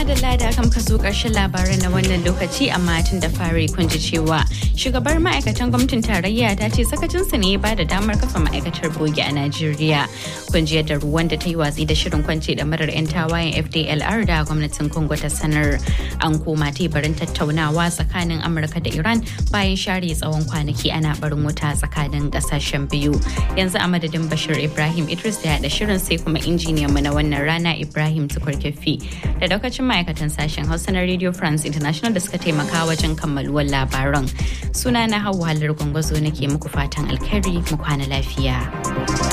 madalla da aka muka zo ƙarshen labaran na wannan lokaci amma tun da fari kun ji cewa shugabar ma'aikatan gwamnatin tarayya ta ce sakacinsu ne ba da damar kafa ma'aikatar bogi a Najeriya. Kun ji yadda ruwan da ta yi watsi da shirin kwance da marar 'yan tawayen FDLR da gwamnatin Congo ta sanar. An koma teburin tattaunawa tsakanin Amurka da Iran bayan share tsawon kwanaki ana barin wuta tsakanin ƙasashen biyu. Yanzu a madadin Bashir Ibrahim Idris da yaɗa shirin sai kuma injiniyan mu na wannan rana Ibrahim Tukurkefi da daukacin ma'aikatan sashen Hausa na Radio France International da suka taimaka wajen kammaluwar labaran. Suna na Hauwa Halar Gwangwazo nake muku fatan alkhairi mu kwana lafiya.